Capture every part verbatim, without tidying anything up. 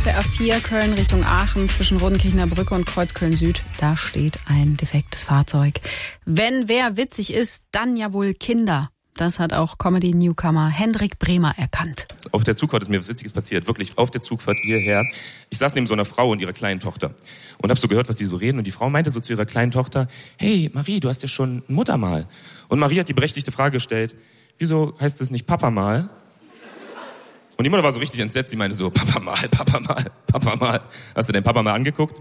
der A vier Köln Richtung Aachen zwischen Rodenkirchener Brücke und Kreuzköln Süd. Da steht ein defektes Fahrzeug. Wenn wer witzig ist, dann ja wohl Kinder. Das hat auch Comedy-Newcomer Hendrik Bremer erkannt. Auf der Zugfahrt ist mir was Witziges passiert. Wirklich, auf der Zugfahrt hierher. Ich saß neben so einer Frau und ihrer kleinen Tochter. Und hab so gehört, was die so reden. Und die Frau meinte so zu ihrer kleinen Tochter, hey Marie, du hast ja schon ein Muttermal. Und Marie hat die berechtigte Frage gestellt, wieso heißt es nicht Papa mal? Und die Mutter war so richtig entsetzt. Sie meinte so, Papa mal, Papa mal, Papa mal. Hast du deinen Papa mal angeguckt?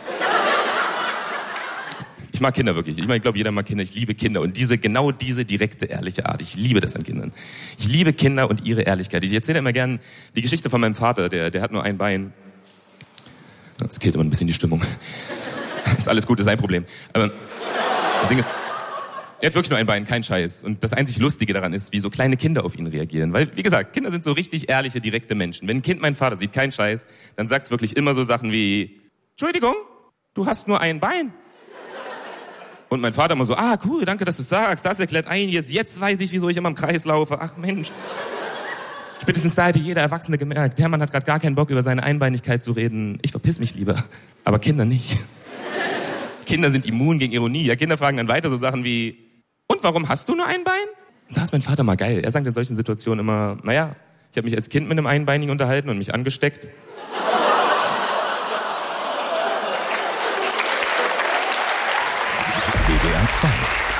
Ich mag Kinder wirklich. Ich meine, ich glaube, jeder mag Kinder. Ich liebe Kinder. Und diese, genau diese direkte, ehrliche Art. Ich liebe das an Kindern. Ich liebe Kinder und ihre Ehrlichkeit. Ich erzähle immer gern die Geschichte von meinem Vater. Der, der hat nur ein Bein. Das killt immer ein bisschen die Stimmung. Ist alles gut, ist sein Problem. Aber das Ding ist, er hat wirklich nur ein Bein, kein Scheiß. Und das einzig Lustige daran ist, wie so kleine Kinder auf ihn reagieren. Weil, wie gesagt, Kinder sind so richtig ehrliche, direkte Menschen. Wenn ein Kind meinen Vater sieht, kein Scheiß, dann sagt es wirklich immer so Sachen wie, Entschuldigung, du hast nur ein Bein. Und mein Vater immer so, ah, cool, danke, dass du sagst. Das erklärt einiges. Jetzt weiß ich, wieso ich immer im Kreis laufe. Ach Mensch. Spätestens da hätte jeder Erwachsene gemerkt, der Mann hat gerade gar keinen Bock, über seine Einbeinigkeit zu reden. Ich verpiss mich lieber. Aber Kinder nicht. Kinder sind immun gegen Ironie. Ja, Kinder fragen dann weiter so Sachen wie, und warum hast du nur ein Bein? Da ist mein Vater mal geil. Er sagt in solchen Situationen immer, naja, ich habe mich als Kind mit einem Einbeinigen unterhalten und mich angesteckt. W D R zwei